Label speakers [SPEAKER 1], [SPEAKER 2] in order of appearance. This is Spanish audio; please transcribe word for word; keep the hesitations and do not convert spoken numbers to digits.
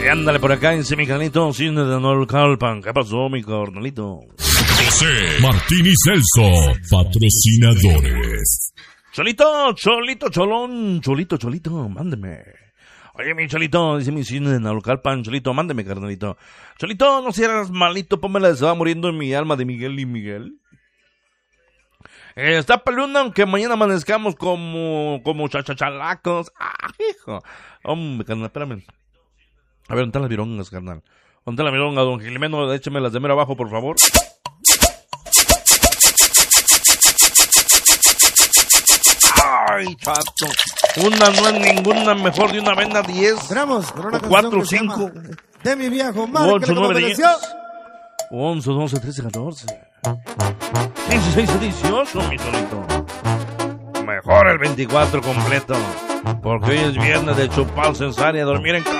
[SPEAKER 1] Y ándale por acá, dice mi carnalito, Cisne de Naucalpan. ¿Qué pasó, mi carnalito?
[SPEAKER 2] José Martín y Celso, patrocinadores.
[SPEAKER 1] Cholito, Cholito, Cholón, Cholito, Cholito, mándeme. Oye, mi Cholito, dice mi Cisne de Naucalpan, Cholito, mándeme, carnalito. Cholito, no seas malito, pónmela, se va muriendo en mi alma de Miguel y Miguel. Eh, está pelunda, aunque mañana amanezcamos como, como chachachalacos. Ah, hijo. Hombre, carnal, espérame. A ver, ¿dónde están las virongas, carnal? ¿Dónde está la vironga, don Gilmeno? Écheme las de mero abajo, por favor. Ay, chato. Una no es ninguna, mejor de una venda diez.
[SPEAKER 3] Esperamos con una
[SPEAKER 1] cuatro, cinco.
[SPEAKER 3] De mi viejo madre,
[SPEAKER 1] ocho, nueve, diez. once, doce, trece, catorce. dieciséis, dieciocho, mi solito. Mejor el veinticuatro completo. Porque hoy es viernes de chupar, censar y a dormir en casa.